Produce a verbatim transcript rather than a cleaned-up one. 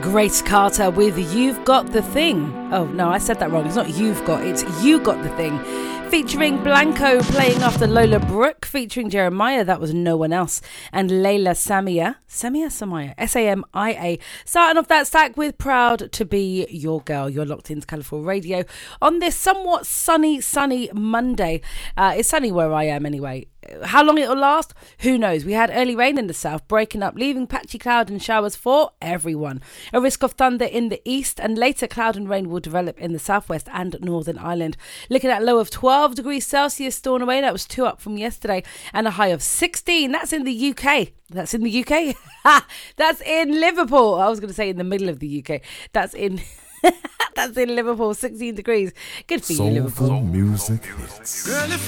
Grace Carter with You've Got the Thing. Oh, no, I said that wrong. It's not You've Got, it's You Got the Thing. Featuring Blanco playing after Lola Brooke, featuring Jeremiah, that was No One Else, and Layla Samia, Samia Samaya, S A M I A. Starting off that stack with Proud to Be Your Girl. You're locked into Colourful Radio on this somewhat sunny, sunny Monday. Uh, it's sunny where I am anyway. How long it'll last, who knows. We had early rain in the south, breaking up, leaving patchy cloud and showers for everyone. A risk of thunder in the east, and later cloud and rain will develop in the southwest and Northern Ireland. Looking at a low of twelve degrees Celsius stored away. That was two up from yesterday, and a high of sixteen. That's in the U K. That's in the U K. That's in Liverpool. I was going to say in the middle of the U K. That's in that's in Liverpool. sixteen degrees. Good for you, Liverpool. Soulful music hits.